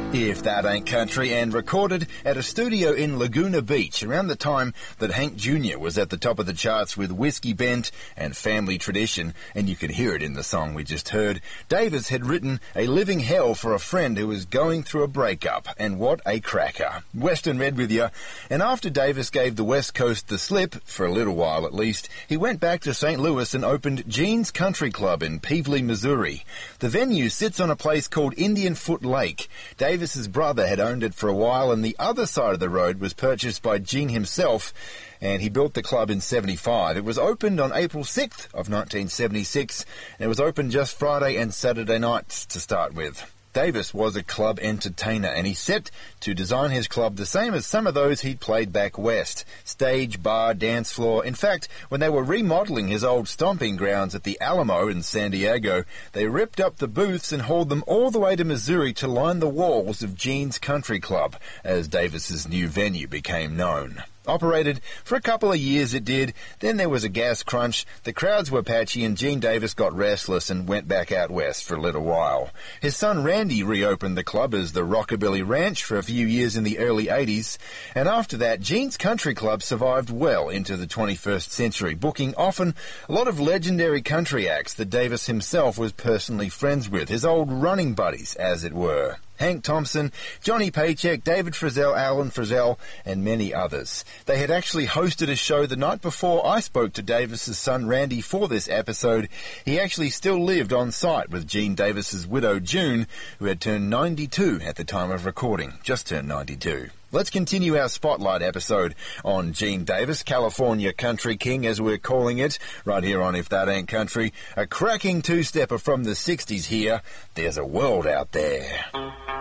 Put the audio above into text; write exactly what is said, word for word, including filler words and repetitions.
If That Ain't Country, and recorded at a studio in Laguna Beach around the time that Hank Junior was at the top of the charts with Whiskey Bent and Family Tradition, and you could hear it in the song we just heard. Davis had written A Living Hell for a friend who was going through a breakup, and what a cracker. Western Red with you. And after Davis gave the West Coast the slip, for a little while at least, he went back to Saint Louis and opened Gene's Country Club in Pevely, Missouri. The venue sits on a place called Indian Foot Lake. Davis Davis's brother had owned it for a while, and the other side of the road was purchased by Gene himself, and he built the club in seventy-five. It was opened on April sixth of nineteen seventy-six, and it was open just Friday and Saturday nights to start with. Davis was a club entertainer, and he set to design his club the same as some of those he'd played back west. Stage, bar, dance floor. In fact, when they were remodeling his old stomping grounds at the Alamo in San Diego, they ripped up the booths and hauled them all the way to Missouri to line the walls of Gene's Country Club, as Davis's new venue became known. Operated for a couple of years it did, then there was a gas crunch, the crowds were patchy, and Gene Davis got restless and went back out west for a little while. His son Randy reopened the club as the Rockabilly Ranch for a few years in the early eighties, and after that Gene's Country Club survived well into the twenty-first century, booking often a lot of legendary country acts that Davis himself was personally friends with, his old running buddies, as it were. Hank Thompson, Johnny Paycheck, David Frizzell, Alan Frizzell, and many others. They had actually hosted a show the night before I spoke to Davis's son Randy for this episode. He actually still lived on site with Gene Davis's widow June, who had turned ninety-two at the time of recording. Just turned ninety-two. Let's continue our Spotlight episode on Gene Davis, California Country King, as we're calling it, right here on If That Ain't Country. A cracking two-stepper from the sixties here. There's a World Out There.